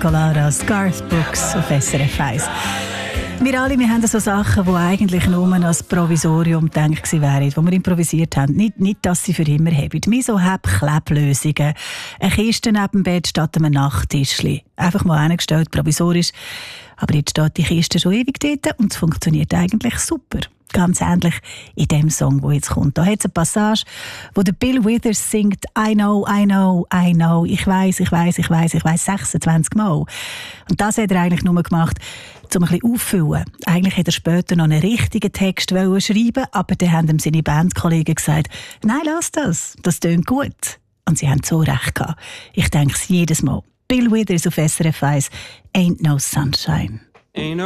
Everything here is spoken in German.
Colada, Garth Brooks auf SRF 1. Wir alle, wir haben so Sachen, die eigentlich nur als Provisorium gedacht wären, die wir improvisiert haben. Nicht, dass sie für immer haben. Wir so haben Kleblösungen. Eine Kiste neben dem Bett statt einem Nachttischli. Einfach mal hingestellt, provisorisch. Aber jetzt steht die Kiste schon ewig dort und es funktioniert eigentlich super. Ganz ähnlich in dem Song, der jetzt kommt. Da hat es eine Passage, wo der Bill Withers singt I know, I know, I know. Ich weiss 26 Mal. Und das hat er eigentlich nur gemacht, um ein bisschen auffüllen. Eigentlich hätte er später noch einen richtigen Text schreiben, aber dann haben ihm seine Bandkollegen gesagt, nein, lass das tönt gut. Und sie haben so recht gehabt. Ich denke es jedes Mal. Bill Withers auf SRF 1, Ain't No Sunshine.